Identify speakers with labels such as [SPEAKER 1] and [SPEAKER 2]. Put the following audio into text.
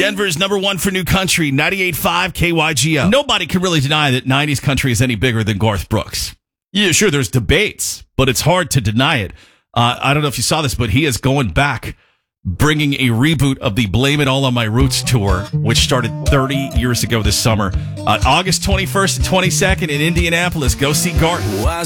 [SPEAKER 1] Denver's number one for new country, 98.5 KYGO. Nobody can really deny that 90s country is any bigger than Garth Brooks. Yeah, sure, there's debates, but it's hard to deny it. I don't know if you saw this, but he is going back, bringing a reboot of the Blame It All on My Roots tour, which started 30 years ago this summer. August 21st and 22nd in Indianapolis. Go see Garth.